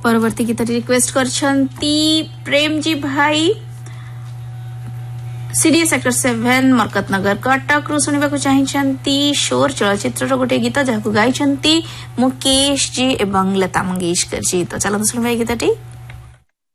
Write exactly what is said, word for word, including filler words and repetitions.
परवर्ती गीत रिक्वेस्ट करछंती प्रेम जी भाई सीडीए सेक्टर सेवन मरकत नगर कटक रु सुनिबा को चाहिछंती शोर चलचित्र रो गोटे गीत जाकु गाइछंती मुकेश जी एवं लता मंगेशकर जी। तो चलो सुनबा गीतटी।